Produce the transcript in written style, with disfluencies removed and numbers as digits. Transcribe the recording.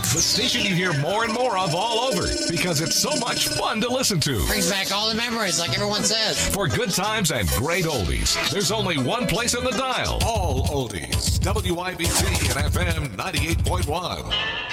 The station you hear more and more of all over because it's so much fun to listen to. Brings back all the memories, like everyone says. For good times and great oldies, there's only one place in the dial. All oldies. WIBC and FM 98.1.